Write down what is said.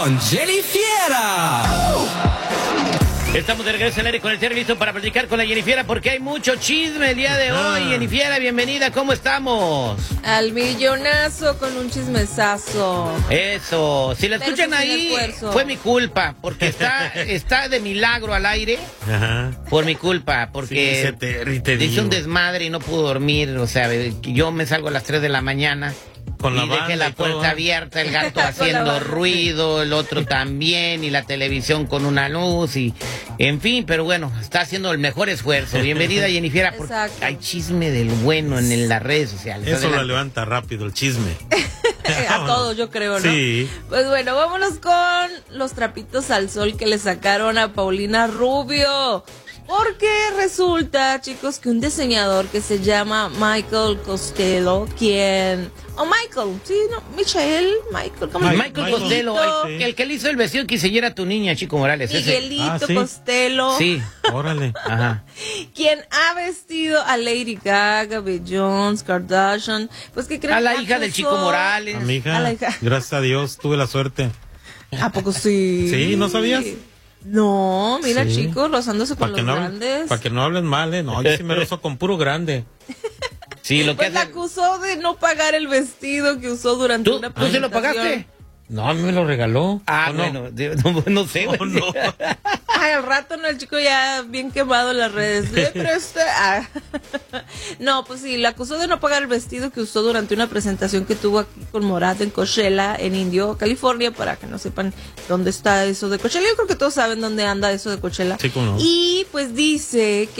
con Jennifiera. Estamos de regreso al aire con el Terry, listo para platicar con la Jennifiera porque hay mucho chisme el día de hoy. Jennifiera, bienvenida, ¿cómo estamos? Al millonazo con un chismesazo. Eso, si la escuchan ahí, fue mi culpa, porque está de milagro al aire. Ajá. Por mi culpa, porque hice un desmadre y no pudo dormir. O sea, yo me salgo a las 3 de la mañana. Con la y dejé la puerta abierta, el gato haciendo ruido, el otro también, y la televisión con una luz, y en fin, pero bueno, está haciendo el mejor esfuerzo. Bienvenida, Jennifiera, porque hay chisme del bueno en las redes sociales. Eso Adelante. lo levanta rápido, el chisme. A todos, yo creo, ¿no? Sí. Pues bueno, vámonos con los trapitos al sol que le sacaron a Paulina Rubio. Porque resulta, chicos, que un diseñador que se llama Michael Costello, Michael, ¿cómo Michael Costello, el que le hizo el vestido quinceañera a tu niña, Chico Morales. Miguelito ¿sí? Costello. Sí. Órale. Ajá. Quien ha vestido a Lady Gaga, Beyoncé, Kardashian, pues que creen A la que hija del Chico Morales. A mi hija, A la hija. gracias a Dios, tuve la suerte. ¿A poco sí? Sí, ¿no sabías? No, mira, Sí. chicos, rozándose con los grandes. Para que no hablen mal, ¿eh? No, yo sí me rozo con puro grande. Sí, lo que Pues la acusó de no pagar el vestido que usó durante una ¿Tú presentación. se lo pagaste? No, a mí me lo regaló. Ah, ¿O no? bueno, no sé. ¿O no? Ay, al rato no, el chico ya bien quemado en las redes. No, pues sí, la acusó de no pagar el vestido que usó durante una presentación que tuvo aquí con Morat en Coachella, en Indio, California, para que no sepan dónde está eso de Coachella. Yo creo que todos saben dónde anda eso de Coachella. Sí, cómo no. Y pues dice que